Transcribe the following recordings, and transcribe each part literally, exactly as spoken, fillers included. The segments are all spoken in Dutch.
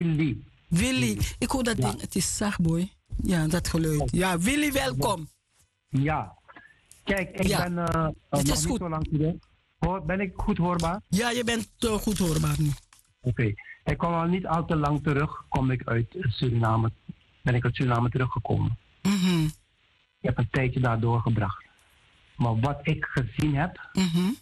Willy. Willy. Ik hoor dat Ja. ding. Het is zacht, boy. Ja, dat geluid. Ja, Willy, welkom. Ja. Kijk, ik Ja. ben uh, Het nog is niet goed. zo lang terug. Hoor, ben ik goed hoorbaar? Ja, je bent uh, goed hoorbaar nu. Oké. Okay. Ik kwam al niet al te lang terug. Kom ik uit Suriname. Ben ik uit Suriname teruggekomen. Mm-hmm. Ik heb een tijdje daar doorgebracht. Maar wat ik gezien heb, Mm-hmm.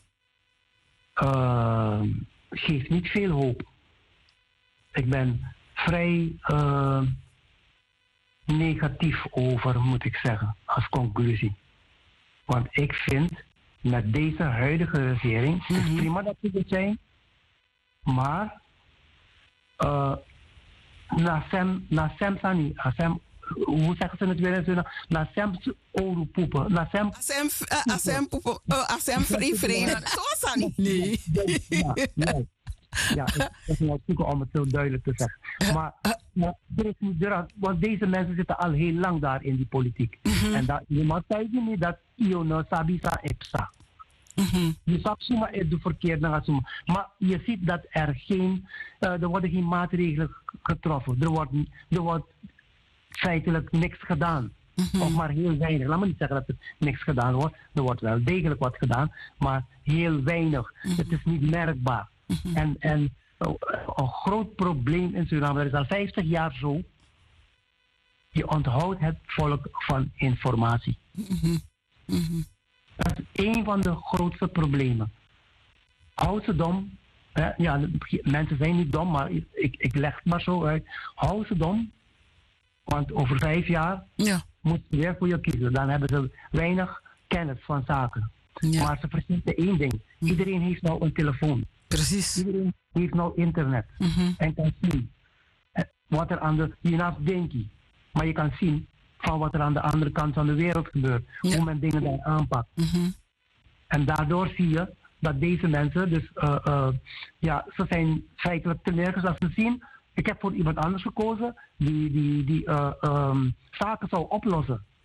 uh, geeft niet veel hoop. Ik ben vrij uh, negatief over, moet ik zeggen, als conclusie. Want ik vind, met deze huidige regering, mm-hmm. het is prima dat we er zijn, maar uh, na Sem, na Sem Sani, Sem, hoe zeggen ze het weer in Suriname? Na Sem Orupoepen, na Sem... Asem, asem, asem, vrij, vrij. Zo Sani. Nee. Ja, nee. Ja, ik moet nou zoeken om het zo duidelijk te zeggen. Maar, maar er is niet, er, want deze mensen zitten al heel lang daar in die politiek. Mm-hmm. En dat, je mag zeggen niet dat Iono Sabisa Epsa. Mm-hmm. Je zag zomaar de verkeerde gaan. Maar je ziet dat er geen, uh, er worden geen maatregelen getroffen. Er wordt, er wordt feitelijk niks gedaan. Mm-hmm. Of maar heel weinig. Laat me niet zeggen dat er niks gedaan wordt. Er wordt wel degelijk wat gedaan, maar heel weinig. Mm-hmm. Het is niet merkbaar. Mm-hmm. En, en uh, een groot probleem in Suriname, dat is al vijftig jaar zo. Je onthoudt het volk van informatie. Mm-hmm. Mm-hmm. Dat is een van de grootste problemen. Hou ze dom. Hè? Ja, mensen zijn niet dom, maar ik, ik leg het maar zo uit. Hou ze dom. Want over vijf jaar ja. moeten ze weer voor je kiezen. Dan hebben ze weinig kennis van zaken. Ja. Maar ze vergeten één ding. Iedereen heeft nou een telefoon. Precies. Iedereen heeft nou internet. Mm-hmm. En kan zien wat er aan de... Je naast denk je. Maar je kan zien van wat er aan de andere kant van de wereld gebeurt. Ja. Hoe men dingen daar aanpakt. Mm-hmm. En daardoor zie je dat deze mensen, dus uh, uh, ja, ze zijn feitelijk teleurgesteld. Als ze zien, ik heb voor iemand anders gekozen die, die, die uh, um, zaken zou oplossen.